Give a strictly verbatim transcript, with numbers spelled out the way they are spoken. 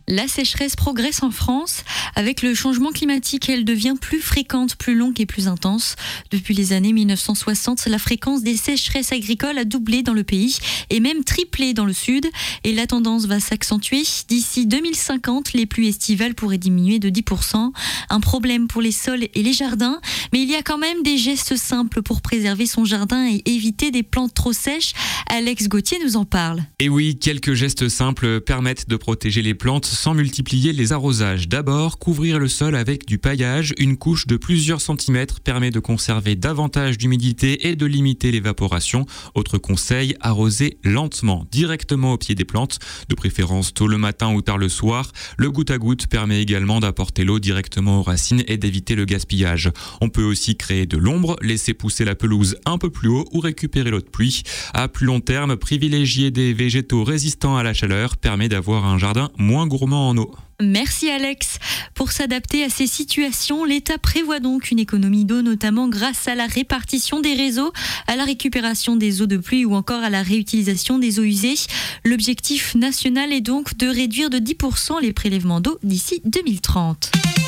La sécheresse progresse en France. Avec le changement climatique, elle devient plus fréquente, plus longue et plus intense. Depuis les années mille neuf cent soixante, la fréquence des sécheresses agricoles a doublé dans le pays et même triplé dans le sud. Et la tendance va s'accentuer. D'ici deux mille cinquante, les pluies estivales pourraient diminuer de dix pour cent. Un problème pour les sols et les jardins. Mais il y a quand même des gestes simples pour préserver son jardin et éviter des plantes trop sèches. Alex Gauthier nous en parle. Et oui, quelques gestes simples permettent de protéger les plantes sans multiplier les arrosages. D'abord, couvrir le sol avec du paillage. Une couche de plusieurs centimètres permet de conserver davantage d'humidité et de limiter l'évaporation. Autre conseil, arroser lentement, directement au pied des plantes, de préférence tôt le matin ou tard le soir. Le goutte à goutte permet également d'apporter l'eau directement aux racines et d'éviter le gaspillage. On peut aussi créer de l'ombre, laisser pousser la pelouse un peu plus haut ou récupérer l'eau de pluie. À plus long terme, privilégier des végétaux résistants à la chaleur permet d'avoir un jardin moins gourmand en eau. Merci Alex. Pour s'adapter à ces situations, l'État prévoit donc une économie d'eau, notamment grâce à la répartition des réseaux, à la récupération des eaux de pluie ou encore à la réutilisation des eaux usées. L'objectif national est donc de réduire de dix pour cent les prélèvements d'eau d'ici deux mille trente.